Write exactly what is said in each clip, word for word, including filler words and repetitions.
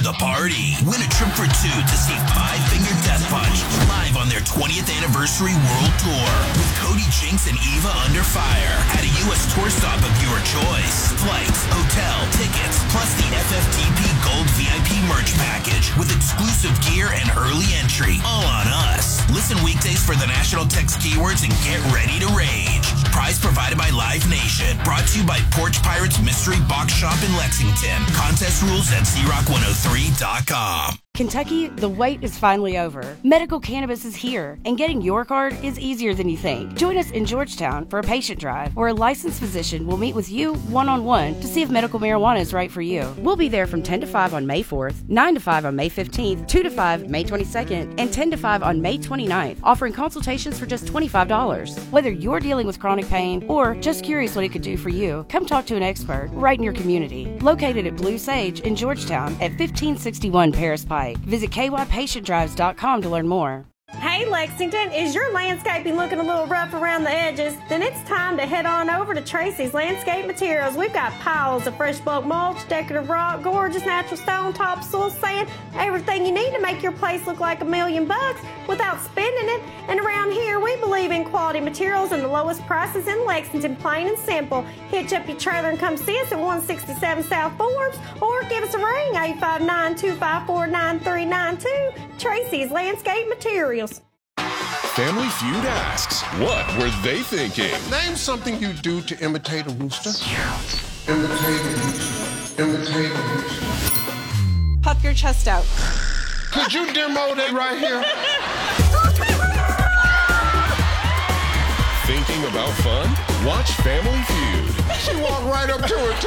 the party. Win a trip for two to see Five Finger Death Punch live on their twentieth anniversary world tour with Cody Jinks and Eva Under Fire at a U S tour stop of your choice. Flights, hotel, tickets, plus the F F T P Gold V I P merch package with exclusive gear and early entry. All on us. Listen weekdays for the national text keywords and get ready to rage. Prize provided by Live Nation. Brought to you by Porch Pirates Mystery Box Shop in Lexington. Contest rules at Z Rock one oh three dot com. Kentucky, the wait is finally over. Medical cannabis is here, and getting your card is easier than you think. Join us in Georgetown for a patient drive, where a licensed physician will meet with you one-on-one to see if medical marijuana is right for you. We'll be there from ten to five on May fourth, nine to five on May fifteenth, two to five May twenty-second, and ten to five on May twenty-ninth, offering consultations for just twenty-five dollars. Whether you're dealing with chronic pain or just curious what it could do for you, come talk to an expert right in your community. Located at Blue Sage in Georgetown at fifteen sixty-one Paris Pike. Visit K Y patient drives dot com to learn more. Hey Lexington, is your landscaping looking a little rough around the edges? Then it's time to head on over to Tracy's Landscape Materials. We've got piles of fresh bulk mulch, decorative rock, gorgeous natural stone, topsoil, sand, everything you need to make your place look like a million bucks without spending it. And around here, we believe in quality materials and the lowest prices in Lexington, plain and simple. Hitch up your trailer and come see us at one sixty-seven South Forbes, or give us a ring, eight five nine, two five four, nine three nine two. Tracy's Landscape Materials. Family Feud asks, what were they thinking? Name something you do to imitate a rooster. Imitate a rooster. Imitate a rooster. Puff your chest out. Could you demo that right here? Thinking about fun? Watch Family Feud. She walked right up to her,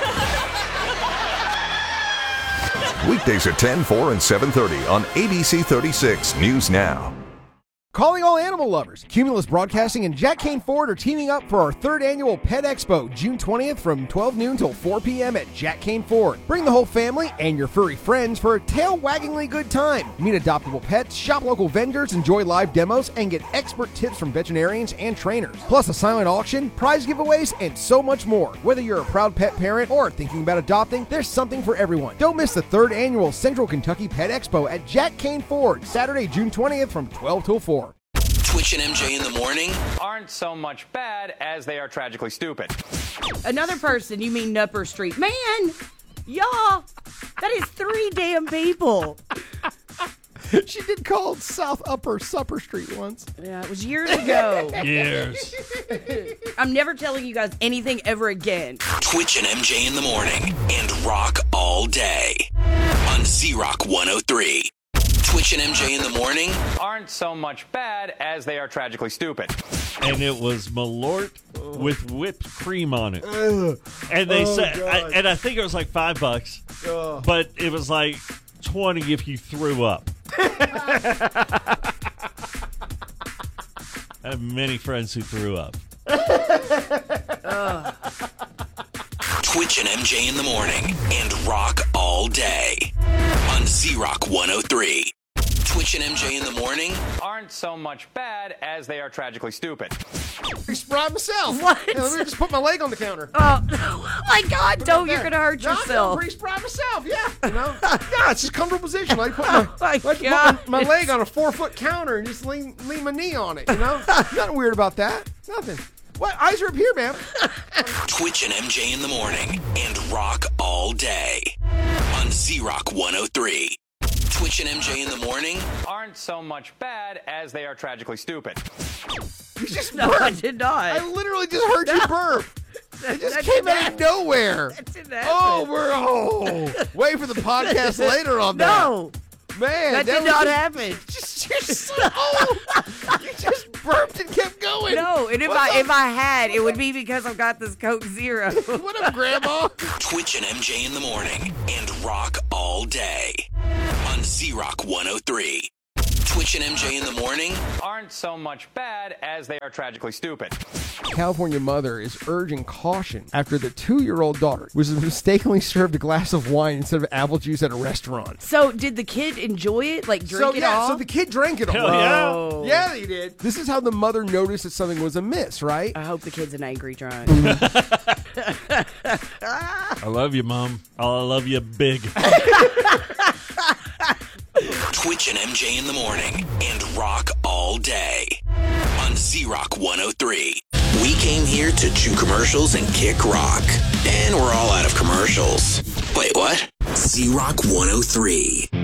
too. Weekdays at ten, four, and seven thirty on A B C thirty-six News Now. Calling all animal lovers. Cumulus Broadcasting and Jack Kane Ford are teaming up for our third annual Pet Expo, June twentieth from twelve noon till four p.m. at Jack Kane Ford. Bring the whole family and your furry friends for a tail-waggingly good time. Meet adoptable pets, shop local vendors, enjoy live demos, and get expert tips from veterinarians and trainers. Plus a silent auction, prize giveaways, and so much more. Whether you're a proud pet parent or thinking about adopting, there's something for everyone. Don't miss the third annual Central Kentucky Pet Expo at Jack Kane Ford, Saturday, June twentieth from twelve till four. Twitch and M J in the morning aren't so much bad as they are tragically stupid. Another person, you mean Nupper Street. Man, y'all, that is three damn people. She did call it South Upper Supper Street once. Yeah, it was years ago. Years. I'm never telling you guys anything ever again. Twitch and M J in the morning and rock all day on Z Rock one oh three. Twitch and M J in the morning aren't so much bad as they are tragically stupid. And it was Malort oh. with whipped cream on it. Ugh. And they oh, said, I, and I think it was like five bucks, Ugh. but it was like twenty if you threw up. I have many friends who threw up. Twitch and M J in the morning and rock all day on Z Rock one oh three. Twitch and M J in the morning aren't so much bad as they are tragically stupid. Pretty spry myself. What? Yeah, let me just put my leg on the counter. Oh, oh my God, Put don't. You're going to hurt no, yourself. I'm pretty spry myself, yeah. You know? Yeah, it's just a comfortable position. I put my, oh my, like put my, my leg on a four-foot counter and just lean, lean my knee on it, you know? Nothing weird about that. Nothing. What? Eyes are up here, man. Twitch and M J in the morning and rock all day on Z Rock one oh three. Twitch and M J in the morning aren't so much bad as they are tragically stupid. You just no, burped. I did not. I literally just heard no. you burp. It just that came out of nowhere. That didn't happen. Oh, we're oh. Wait for the podcast later on that. No. Man, that, that did not just, happen. Just, just oh, you just burped and kept going. No, and if What's I up? if I had, it would be because I've got this Coke Zero. What up, Grandma? Twitch and M J in the morning and rock all day on Z Rock one oh three. Twitch and M J in the morning aren't so much bad as they are tragically stupid. California mother is urging caution after the two-year-old daughter was mistakenly served a glass of wine instead of apple juice at a restaurant. So did the kid enjoy it? Like drink so, it yeah, all? So the kid drank it all. Hell yeah. Yeah, he did. This is how the mother noticed that something was amiss, right? I hope the kid's an angry drunk. I love you, Mom. Oh, I love you big. Twitch and M J in the morning and rock all day on Z-Rock one oh three. We came here to chew commercials and kick rock. And we're all out of commercials. Wait, what? Z-Rock one oh three.